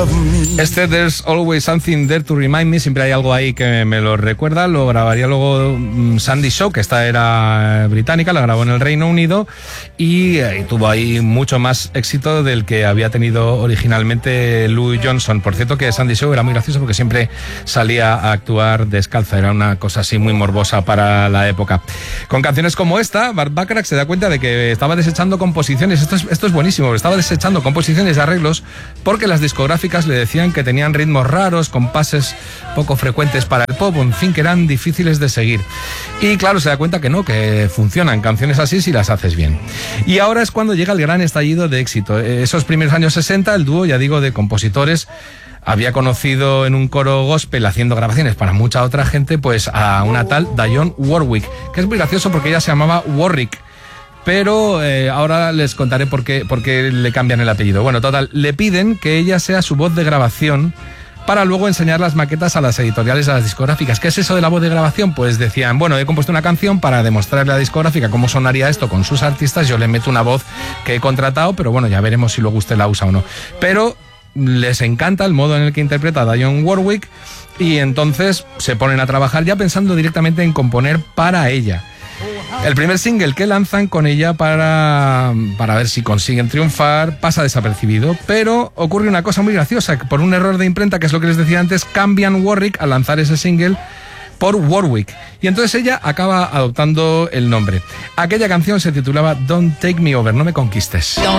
Este There's Always Something There to Remind Me, siempre hay algo ahí que me lo recuerda. Lo grabaría luego Sandy Shaw, que esta era británica, la grabó en el Reino Unido y tuvo ahí mucho más éxito del que había tenido originalmente Lou Johnson. Por cierto que Sandy Shaw era muy gracioso porque siempre salía a actuar descalza, era una cosa así muy morbosa para la época. Con canciones como esta, Burt Bacharach se da cuenta de que estaba desechando composiciones. Esto es buenísimo, estaba desechando composiciones y arreglos porque las discográficas le decían que tenían ritmos raros, compases poco frecuentes para el pop, en fin, que eran difíciles de seguir. Y claro, se da cuenta que no, que funcionan canciones así si las haces bien. Y ahora es cuando llega el gran estallido de éxito. Esos primeros años 60, el dúo, ya digo, de compositores había conocido en un coro gospel haciendo grabaciones para mucha otra gente, pues a una tal Dionne Warwick, que es muy gracioso porque ella se llamaba Warwick. Pero ahora les contaré por qué le cambian el apellido. Bueno, total, le piden que ella sea su voz de grabación para luego enseñar las maquetas a las editoriales, a las discográficas. ¿Qué es eso de la voz de grabación? Pues decían, bueno, he compuesto una canción para demostrarle a la discográfica cómo sonaría esto con sus artistas, yo le meto una voz que he contratado, pero bueno, ya veremos si luego usted la usa o no. Pero les encanta el modo en el que interpreta a Dionne Warwick y entonces se ponen a trabajar ya pensando directamente en componer para ella. El primer single que lanzan con ella para ver si consiguen triunfar pasa desapercibido, pero ocurre una cosa muy graciosa. Por un error de imprenta, que es lo que les decía antes, cambian Warwick al lanzar ese single por Warwick, y entonces ella acaba adoptando el nombre. Aquella canción se titulaba Don't Take Me Over, no me conquistes.